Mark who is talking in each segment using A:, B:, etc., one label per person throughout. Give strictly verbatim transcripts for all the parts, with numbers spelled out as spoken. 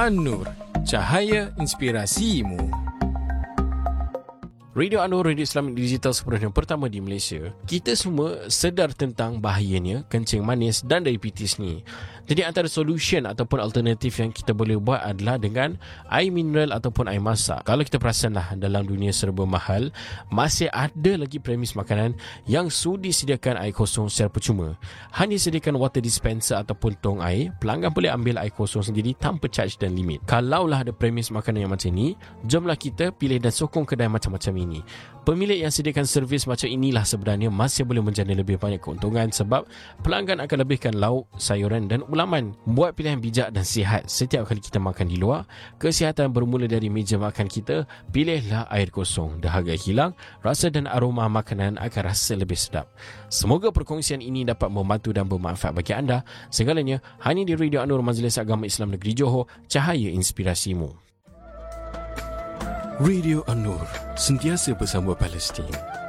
A: An-Nur, cahaya inspirasimu. Radio An-Nur, radio Islamic digital sempurna pertama di Malaysia. Kita semua sedar tentang bahayanya kencing manis dan diabetes ni. Jadi antara solution ataupun alternatif yang kita boleh buat adalah dengan air mineral ataupun air masak. Kalau kita perasanlah dalam dunia serba mahal, masih ada lagi premis makanan yang sudi sediakan air kosong secara percuma. Hanya sediakan water dispenser ataupun tong air, pelanggan boleh ambil air kosong sendiri tanpa charge dan limit. Kalaulah ada premis makanan yang macam ni, jomlah kita pilih dan sokong kedai macam-macam ini. Pemilik yang sediakan servis macam inilah sebenarnya masih boleh menjana lebih banyak keuntungan sebab pelanggan akan lebihkan lauk, sayuran dan ulaman. Buat pilihan bijak dan sihat setiap kali kita makan di luar. Kesihatan bermula dari meja makan kita. Pilihlah air kosong. Dahaga hilang, rasa dan aroma makanan akan rasa lebih sedap. Semoga perkongsian ini dapat membantu dan bermanfaat bagi anda. Segalanya hanya di Radio An-Nur, Majlis Agama Islam Negeri Johor, cahaya inspirasimu. Radio An-Nur, sentiasa bersama Palestin.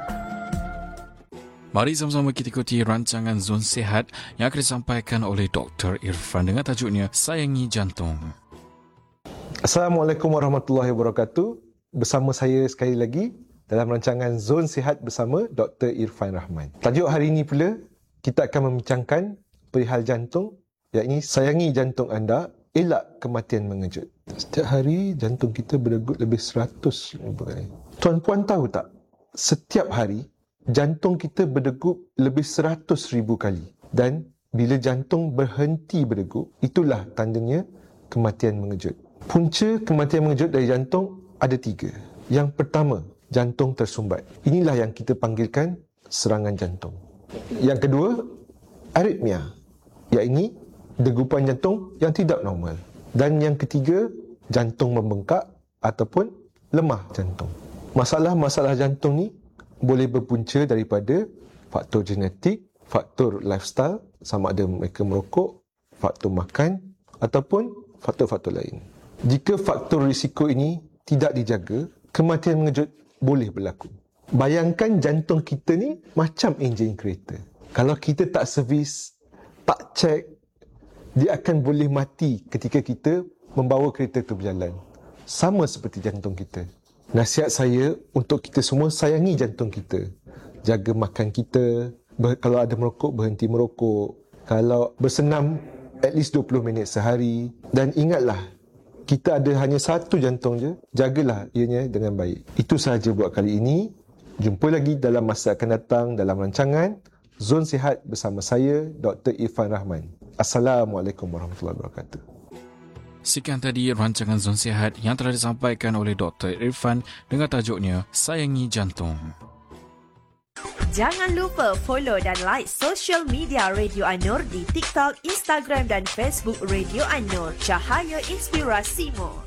A: Mari sama-sama kita ikuti rancangan Zon Sihat yang akan disampaikan oleh Doktor Irfan dengan tajuknya Sayangi Jantung.
B: Assalamualaikum warahmatullahi wabarakatuh. Bersama saya sekali lagi dalam rancangan Zon Sihat bersama Doktor Irfan Rahman. Tajuk hari ini pula kita akan membincangkan perihal jantung, iaitu sayangi jantung anda, elak kematian mengejut. Setiap hari jantung kita berdegup lebih seratus ribu kali. Tuan-puan tahu tak? Setiap hari jantung kita berdegup lebih seratus ribu kali. Dan bila jantung berhenti berdegup, itulah tandanya kematian mengejut. Punca kematian mengejut dari jantung ada tiga. Yang pertama, jantung tersumbat. Inilah yang kita panggilkan serangan jantung. Yang kedua, aritmia, iaitu degupan jantung yang tidak normal. Dan yang ketiga, jantung membengkak ataupun lemah jantung. Masalah-masalah jantung ni boleh berpunca daripada faktor genetik, faktor lifestyle, sama ada mereka merokok, faktor makan ataupun faktor-faktor lain. Jika faktor risiko ini tidak dijaga, kematian mengejut boleh berlaku. Bayangkan jantung kita ni macam enjin kereta. Kalau kita tak servis, tak cek, dia akan boleh mati ketika kita membawa kereta itu berjalan. Sama seperti jantung kita. Nasihat saya untuk kita semua, sayangi jantung kita. Jaga makan kita. Ber- kalau ada merokok, berhenti merokok. Kalau bersenam, at least dua puluh minit sehari. Dan ingatlah, kita ada hanya satu jantung je. Jagalah ianya dengan baik. Itu sahaja buat kali ini. Jumpa lagi dalam masa akan datang dalam rancangan Zon Sihat bersama saya, Doktor Irfan Rahman. Assalamualaikum warahmatullahi wabarakatuh.
A: Sekian tadi rancangan Zon Sihat yang telah disampaikan oleh Doktor Irfan dengan tajuknya Sayangi Jantung.
C: Jangan lupa follow dan like social media Radio An-Nur di TikTok, Instagram dan Facebook Radio An-Nur. Cahaya inspirasimu.